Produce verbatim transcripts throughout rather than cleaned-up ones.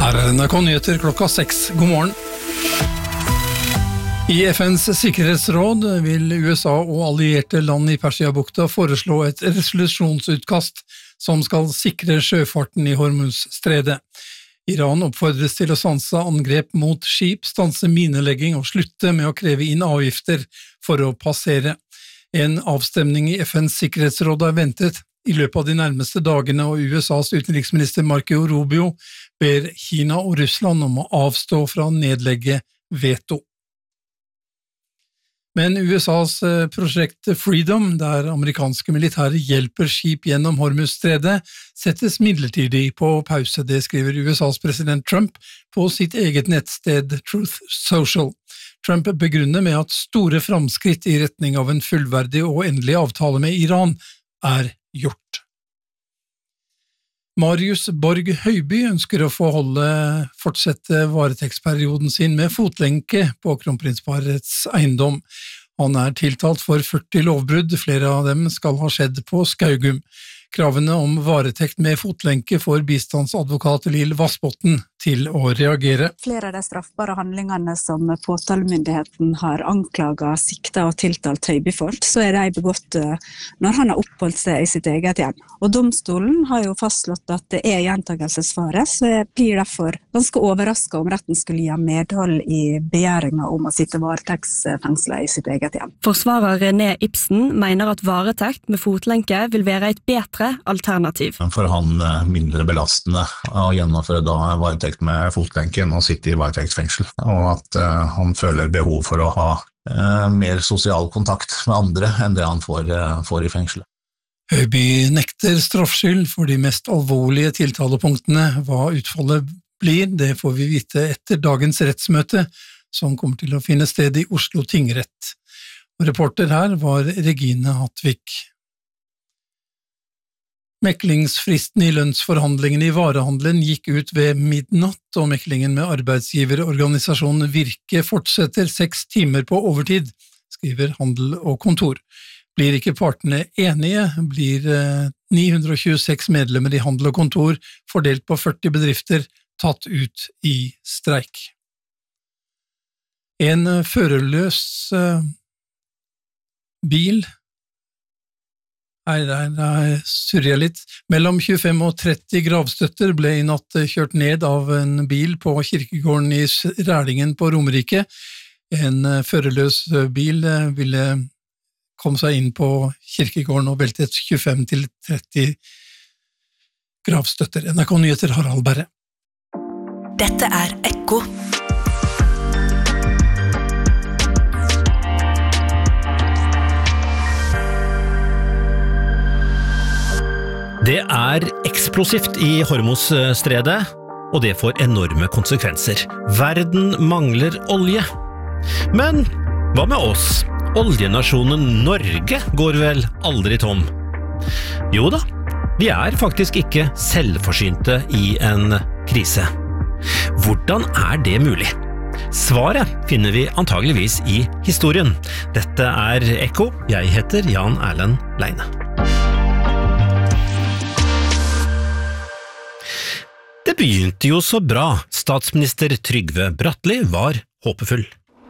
Her er N R K Nyheter klokka seks. God morgen. I F N's sikkerhetsråd vil U S A og allierte land i Persiabukta foreslå et resolusjonsutkast som skal sikre sjøfarten i Hormuzstredet. Iran oppfordres til å stanse angrep mot skip, stanse minelegging og slutte med å kreve inn avgifter for å passere. En avstemning i F N's sikkerhetsråd er ventet i løpet av de nærmeste dagene, og U S A's utenriksminister Marco Rubio ber Kina og Russland om å avstå fra å nedlegge veto. Men U S A's prosjekt Freedom, der amerikanske militære hjelper skip gjennom Hormuzstredet, settes midlertidig på pause, det skriver U S A's president Trump på sitt eget nettsted Truth Social. Trump begrunner med at store framskritt i retning av en fullverdig og endelig avtale med Iran er gjort. Marius Borg Høiby ønsker å få holde fortsette varetektsperioden sin med fotlenke på kronprinsparets eiendom. Han er tiltalt for førti lovbrudd, flere av dem skal ha skjedd på Skaugum. Kravene om varetekt med fotlenke får bistandsadvokat Lill Vassbotn til å reagere. Flere av de straffbare handlingene som påtalemyndigheten har anklaget, sikta og tiltalt Høiby for, så er de begått når han har oppholdt seg i sitt eget hjem. Og domstolen har jo fastslått at det er gjentagelsesfare, så jeg blir derfor ganske overrasket om retten skulle gi medhold i begjæringen om å sitte varetektsfengslet i sitt eget hjem. Forsvarer René Ibsen mener at varetekt med fotlenke vil være et bedre alternativ. For han mindre belastende å gjennomføre da varetekt med fotlenke enn å sitte i varetektsfengsel, og at uh, han føler behov for å ha uh, mer sosial kontakt med andre enn det han får, uh, får i fengsel. Høiby nekter straffskyld for de mest alvorlige tiltalepunktene. Hva utfallet blir, det får vi vite etter dagens rettsmøte, som kommer til å finne sted i Oslo tingrett. Og reporter her var Regine Hattvik. Meklingsfristen i lønnsforhandlingene i varehandelen gikk ut ved midnatt, og meklingen med arbeidsgiverorganisasjonen Virke fortsetter seks timer på overtid, skriver Handel og Kontor. Blir ikke partene enige, blir ni hundre og tjueseks medlemmer i Handel og Kontor fordelt på førti bedrifter tatt ut i streik. En førerløs bil Nei, det surrer jeg litt. Mellom tjuefem og tretti gravstøtter ble i natt kjørt ned av en bil på kirkegården i Rælingen på Romerike. En førerløs bil ville komme seg inn på kirkegården og veltet tjuefem til tretti gravstøtter. N R K Nyheter, Harald Berre. Dette er Ekko. Det er eksplosivt i Hormuzstredet, og det får enorme konsekvenser. Verden mangler olje. Men hva med oss? Oljenasjonen Norge går vel aldri tom? Jo da, vi er faktisk ikke selvforsynte i en krise. Hvordan er det mulig? Svaret finner vi antageligvis i historien. Dette er Ekko, jeg heter Jan Erlend Leine. Det begynte jo så bra. Statsminister Trygve Bratteli var håpefull.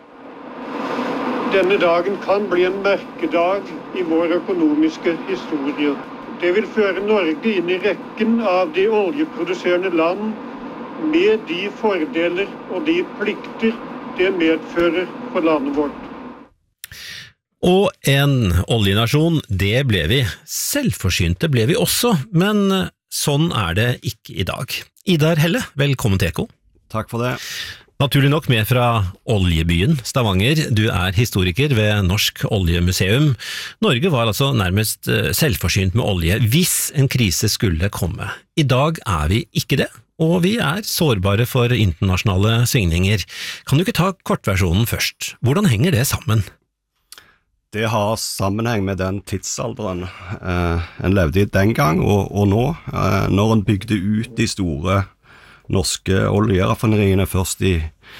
Denne dagen kan bli en merkedag i vår økonomiske historie. Det vil føre Norge inn i rekken av de oljeproduserende land med de fordeler og de plikter det medfører for landet vårt. Og en oljenasjon, det ble vi. Selvforsynte ble vi også, men sånn er det ikke i dag. Idar Helle, velkommen til Ekko. Takk for det. Naturlig nok med fra oljebyen Stavanger. Du er historiker ved Norsk Oljemuseum. Norge var altså nærmest selvforsynt med olje hvis en krise skulle komme. I dag er vi ikke det, og vi er sårbare for internasjonale svingninger. Kan du ikke ta kortversjonen først? Hvordan henger det sammen? Det har sammenheng med den tidsalderen eh, en levde i den gang og, og nå, eh, når en bygde ut de store norske oljeraffineriene først i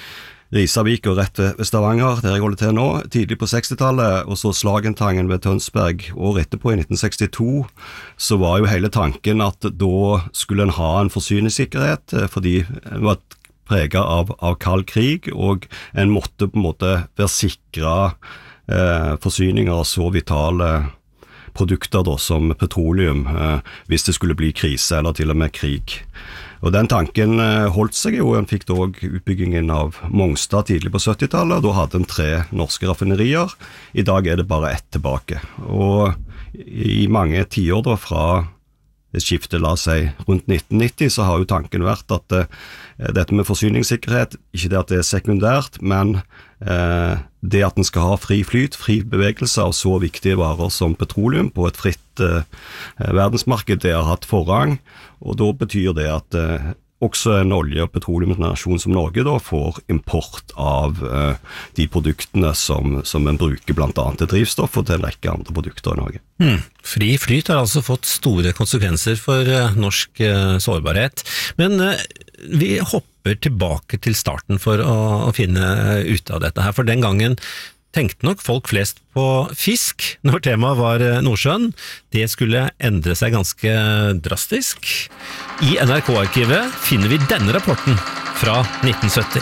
Risavik og rett ved Stavanger, der jeg holder til nå, tidlig på sekstitallet, og så Slagentangen ved Tønsberg. Året etterpå, i nitten sekstito, så var jo hele tanken at da skulle en ha en forsyningssikkerhet, fordi det var preget av, av kald krig, og en måtte på en måte være sikret eh, forsyninger av så vitale produkter da, som petroleum, eh, hvis det skulle bli krise eller til og med krig. Og den tanken holdt seg jo, en fikk da også utbyggingen av Mongstad tidlig på syttitallet, og da hadde en tre norske raffinerier. I dag er det bare ett tilbake. Og i mange tiår da, fra det skiftet, la oss si, rundt nitten nitti, så har jo tanken vært at uh, dette med forsyningssikkerhet, ikke det at det er sekundært, men uh, det at en skal ha fri flyt, fri bevegelse av så viktige varer som petroleum på et fritt uh, verdensmarked, det har hatt forrang, og da betyr det at uh, også en olje- og petroleumsnasjon som Norge da får import av uh, de produktene som, som en bruker blant annet til drivstoff og til en rekke andre produkter i Norge. Hmm. Fri flyt har altså fått store konsekvenser for uh, norsk uh, sårbarhet, men uh, vi hopper tilbake til starten for å, å finne ut av dette her, for den gangen tenkte nok folk flest på fisk når temaet var Nordsjøen. Det skulle endre seg ganske drastisk. I N R K-arkivet finner vi denne rapporten fra nitten sytti.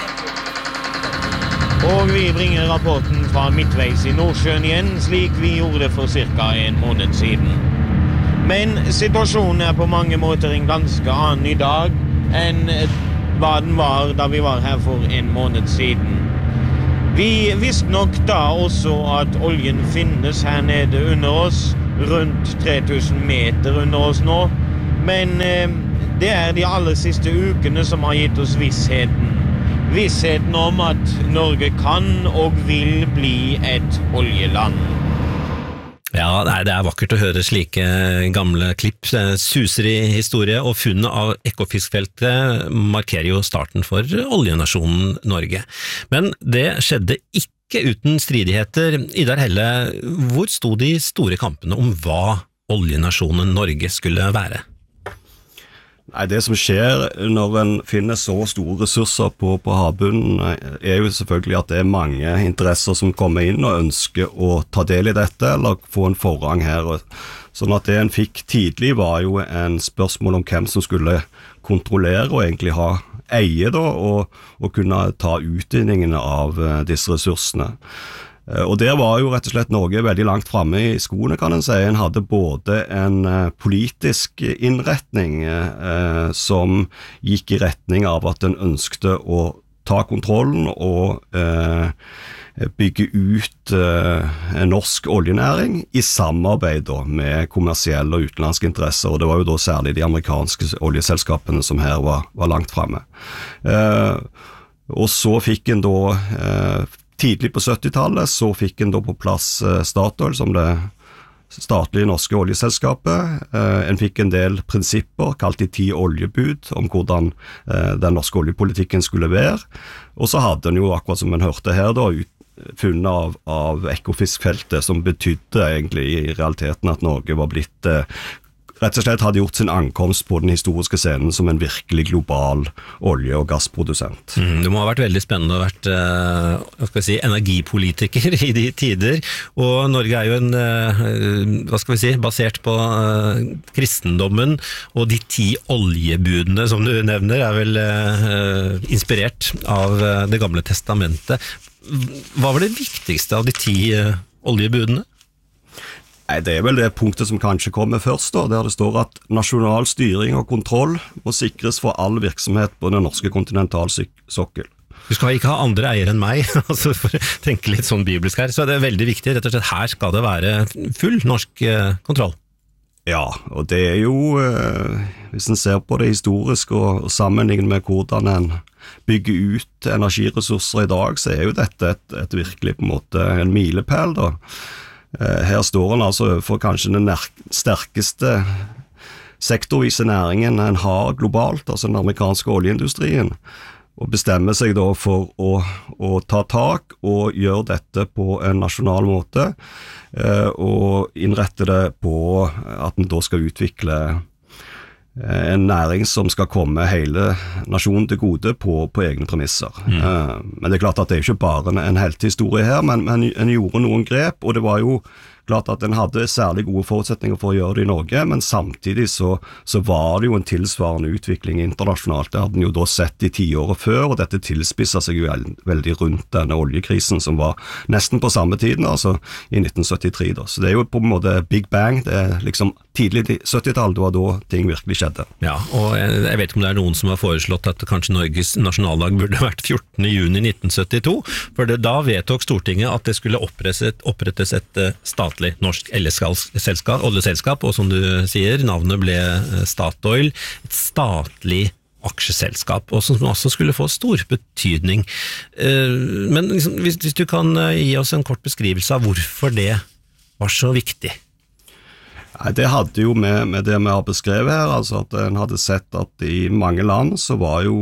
Og vi bringer rapporten fra midtveis i Nordsjøen igjen, slik vi gjorde for cirka en måned siden. Men situasjonen er på mange måter en ganske annen i dag enn hva den var da vi var her for en måned siden. Vi visste nok da også at oljen finnes her nede under oss, rundt tre tusen meter under oss nå, men eh, det er de aller siste ukene som har gitt oss vissheten. Vissheten om at Norge kan og vil bli et oljeland. Ja, det er vakkert å høre slike gamle klipp, suser i historie, og funnet av Ekofiskfeltet markerer jo starten for oljenasjonen Norge. Men det skjedde ikke uten stridigheter. Idar Helle, hvor sto de store kampene om hva oljenasjonen Norge skulle være? Nei, det som skjer når en finner så store ressurser på, på havbunnen, er jo selvfølgelig at det er mange interesser som kommer inn og ønsker å ta del i dette, eller få en forrang her. Sånn at det en fikk tidlig var jo en spørsmål om hvem som skulle kontrollere og egentlig ha eie da, og, og kunne ta utvinningen av disse ressursene. Og der var jo rett og slett Norge veldig langt fremme i skoene, kan en si. En hadde både en politisk innretning eh, som gikk i retning av at en ønskte å ta kontrollen og eh, bygge ut eh, en norsk oljenæring i samarbeid da, med kommersielle og utenlandske interesser, og det var jo da særlig de amerikanske oljeselskapene som her var, var langt fremme. Eh, og så fikk en da eh, tidlig på syttitallet så fikk en da på plass Statoil som det statlige norske oljeselskapet. En fikk en del prinsipper, kalt de ti oljebud, om hvordan den norske oljepolitikken skulle være. Og så hadde en jo, akkurat som en hørte her da, funnet av, av Ekofiskfeltet, som betydde egentlig i realiteten at Norge var blitt rett og slett hadde gjort sin ankomst på den historiske scenen som en virkelig global olje- og gassprodusent. Mm, det må ha vært veldig spennende å ha vært uh, hva skal vi si, energipolitiker i de tider, og Norge er jo en, uh, hva skal vi si, basert på uh, kristendommen, og de ti oljebudene som du nevner er vel uh, inspirert av uh, det gamle testamentet. Hva var det viktigste av de ti uh, oljebudene? Nei, det er vel det punktet som kanskje kommer først da, der det står at nasjonal styring og kontroll må sikres for all virksomhet på den norske kontinentalsokkel. Du skal ikke ha andre eiere enn meg, altså for å tenke litt sånn bibelsk her, så det er veldig viktig, rett og slett her skal det være full norsk eh, kontroll. Ja, og det er jo, eh, hvis en ser på det historisk og, og sammenlignet med hvordan en bygger ut energiressurser i dag, så er jo dette et, et virkelig på en måte en milepæl da. Her står han altså for kanskje den sterkeste sektorvise næringen en har globalt, altså den amerikanske oljeindustrien, og bestemmer seg da for å, å ta tak og gjøre dette på en nasjonal måte, og innrette det på at en da skal utvikle en næring som skal komme hele nasjonen til gode på, på egne premisser. Mm. Uh, men det er klart at det er ikke bare en, en heltehistorie her, men, men en gjorde noen grep, og det var jo klart at den hadde særlig gode forutsetninger for å gjøre det i Norge, men samtidig så, så var det jo en tilsvarende utvikling internasjonalt. Det hadde den jo da sett i ti året før, og dette tilspisset seg jo veldig rundt denne oljekrisen som var nesten på samme tiden, altså i nitten syttitre da. Så det er jo på en måte Big Bang, det er liksom tidlig syttitall, det var da ting virkelig skjedde. Ja, og jeg, jeg vet ikke om det er noen som har foreslått at kanskje Norges nasjonaldag burde vært fjortende juni nitten syttito, for det, da vedtok Stortinget at det skulle opprettes, opprettes et statlig norsk selskap, oljeselskap, og som du sier, navnet ble Statoil, et statlig aksjeselskap, og som også skulle få stor betydning. Men liksom, hvis, hvis du kan gi oss en kort beskrivelse av hvorfor det var så viktig? Nei, det hadde jo med, med det vi har beskrevet her, altså at en hadde sett at i mange land så var jo,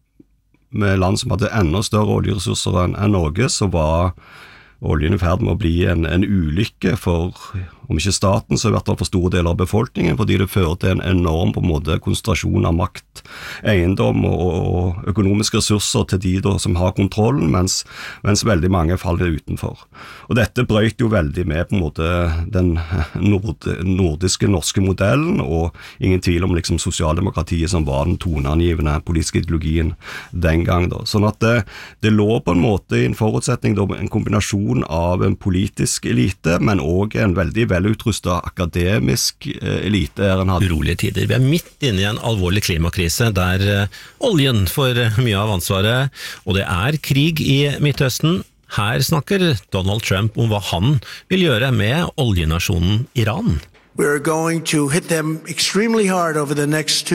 med land som hadde enda større oljeressurser enn, enn Norge, så var oljen i ferd med å bli en, en ulykke for, om ikke staten, så i hvert fall for store deler av befolkningen, fordi det fører til en enorm på en måte konsentrasjon av makt, eiendom og, og økonomiske ressurser til de da, som har kontrollen, mens, mens veldig mange faller utenfor. Og dette brøt jo veldig med på en måte den nord, nordiske norske modellen, og ingen tvil om liksom sosialdemokratiet som var den toneangivende politiske ideologien den gang. Da. Sånn at det, det lå på en måte i en forutsetning, da, en kombinasjon av en politisk elite, men også en veldig velutrustet akademisk elite. Urolige tider. Vi er midt inne i en alvorlig klimakrise der uh, oljen får uh, mye av ansvaret, og det er krig i Midtøsten. Her snakker Donald Trump om hva han vil gjøre med oljenasjonen Iran. We're going to hit them extremely hard over the next two